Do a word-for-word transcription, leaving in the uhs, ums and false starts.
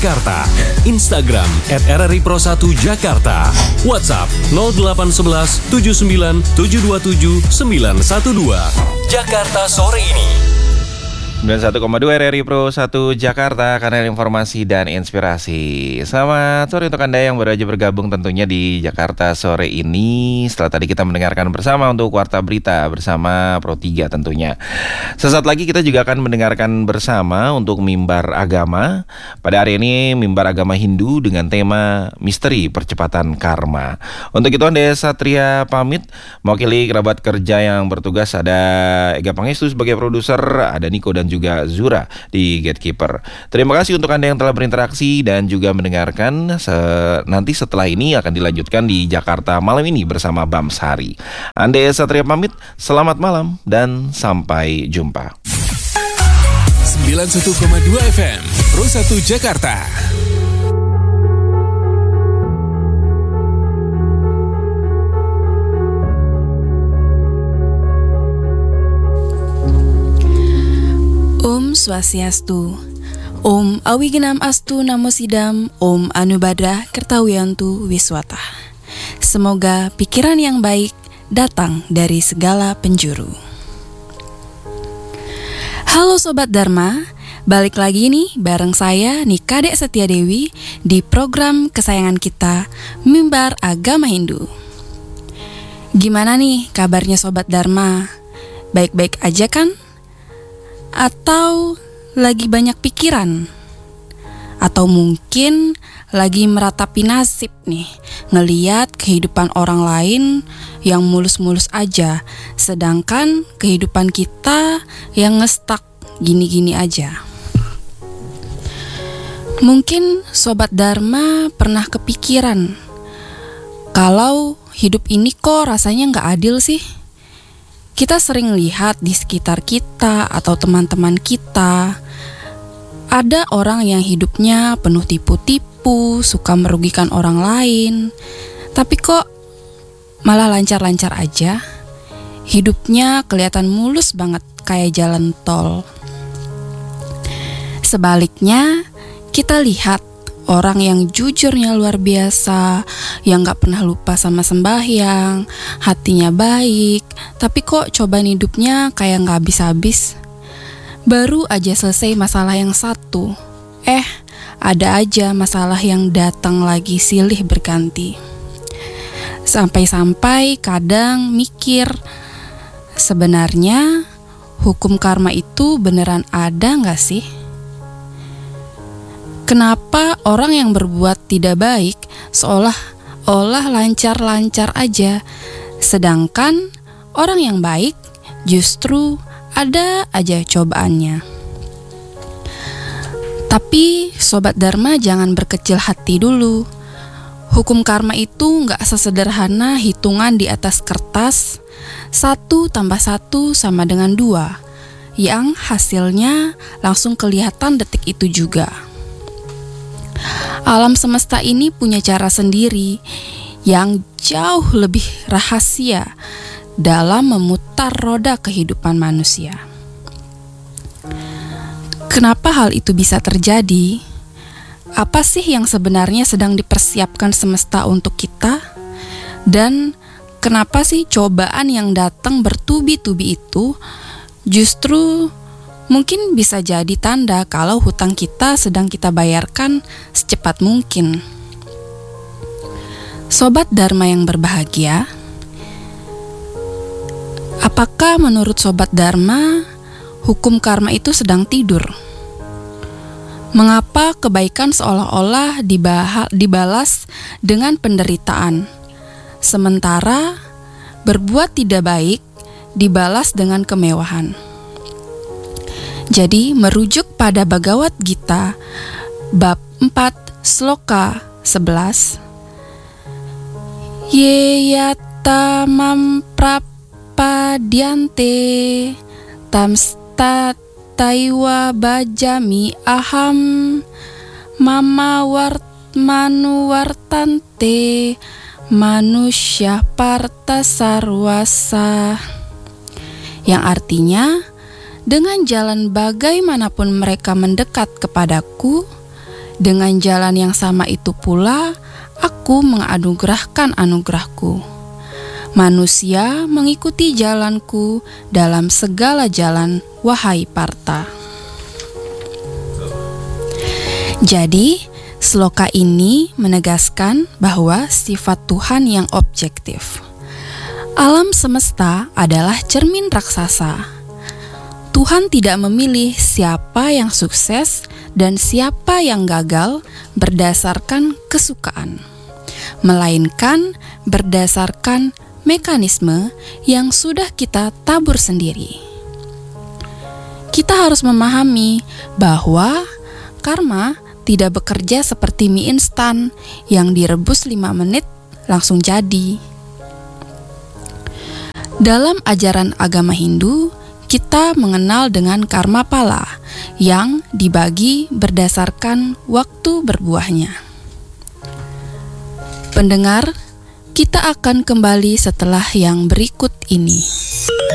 Jakarta. Instagram at r r i pro satu Jakarta. WhatsApp nol delapan satu satu tujuh sembilan tujuh dua tujuh sembilan satu dua. Jakarta sore ini. sembilan puluh satu koma dua R R I Pro satu Jakarta, kanal informasi dan inspirasi. Selamat sore untuk Anda yang baru aja bergabung tentunya di Jakarta sore ini. Setelah tadi kita mendengarkan bersama untuk Warta Berita bersama Pro tiga tentunya. Sesaat lagi kita juga akan mendengarkan bersama untuk Mimbar Agama. Pada hari ini Mimbar Agama Hindu dengan tema Misteri Percepatan Karma. Untuk itu Anda Satria pamit, mewakili kerabat kerja yang bertugas ada Ega Pangestu sebagai produser, ada Niko dan juga Zura di Gatekeeper. Terima kasih untuk Anda yang telah berinteraksi dan juga mendengarkan. Se- nanti setelah ini akan dilanjutkan di Jakarta malam ini bersama Bamsari. Anda Satria pamit, selamat malam dan sampai jumpa. sembilan puluh satu koma dua F M Pro satu Jakarta. Om Swastiastu, Om Awigenam Astu Namo Sidam, Om Anubadrah Kertawiyantu Wiswata. Semoga pikiran yang baik datang dari segala penjuru. Halo Sobat Dharma, balik lagi nih bareng saya Nika Dek Setia Dewi di program kesayangan kita, Mimbar Agama Hindu. Gimana nih kabarnya Sobat Dharma? Baik-baik aja kan? Atau lagi banyak pikiran? Atau mungkin lagi meratapi nasib nih, ngeliat kehidupan orang lain yang mulus-mulus aja, sedangkan kehidupan kita yang ngestak gini-gini aja. Mungkin Sobat Dharma pernah kepikiran, kalau hidup ini kok rasanya gak adil sih? Kita sering lihat di sekitar kita atau teman-teman kita, ada orang yang hidupnya penuh tipu-tipu, suka merugikan orang lain, tapi kok malah lancar-lancar aja. Hidupnya kelihatan mulus banget kayak jalan tol. Sebaliknya, kita lihat orang yang jujurnya luar biasa, yang gak pernah lupa sama sembahyang, hatinya baik, tapi kok cobaan hidupnya kayak gak habis-habis. Baru aja selesai masalah yang satu, eh ada aja masalah yang datang lagi silih berganti. Sampai-sampai kadang mikir, sebenarnya hukum karma itu beneran ada gak sih? Kenapa orang yang berbuat tidak baik seolah-olah lancar-lancar aja, sedangkan orang yang baik justru ada aja cobaannya. Tapi Sobat Dharma jangan berkecil hati dulu. Hukum karma itu gak sesederhana hitungan di atas kertas, satu tambah satu sama dengan dua, yang hasilnya langsung kelihatan detik itu juga. Alam semesta ini punya cara sendiri yang jauh lebih rahasia dalam memutar roda kehidupan manusia. Kenapa hal itu bisa terjadi? Apa sih yang sebenarnya sedang dipersiapkan semesta untuk kita? Dan kenapa sih cobaan yang datang bertubi-tubi itu justru mungkin bisa jadi tanda kalau hutang kita sedang kita bayarkan secepat mungkin? Sobat Dharma yang berbahagia, apakah menurut Sobat Dharma hukum karma itu sedang tidur? Mengapa kebaikan seolah-olah dibah- dibalas dengan penderitaan, sementara berbuat tidak baik dibalas dengan kemewahan? Jadi merujuk pada Bhagavad Gita bab empat sloka sebelas, Ye yata mamprapadyante tamsta taiwa bajami aham mama wart manu wartante manusya parta sarwasa, yang artinya, dengan jalan bagaimanapun mereka mendekat kepadaku, Dengan jalan yang sama itu pula, aku menganugerahkan anugerahku. Manusia mengikuti jalanku dalam segala jalan, wahai Partha. Jadi, sloka ini menegaskan bahwa sifat Tuhan yang objektif. Alam semesta adalah cermin raksasa. Tuhan tidak memilih siapa yang sukses dan siapa yang gagal berdasarkan kesukaan, melainkan berdasarkan mekanisme yang sudah kita tabur sendiri. Kita harus memahami bahwa karma tidak bekerja seperti mie instan yang direbus lima menit langsung jadi. Dalam ajaran agama Hindu, kita mengenal dengan karma pala yang dibagi berdasarkan waktu berbuahnya. Pendengar, kita akan kembali setelah yang berikut ini.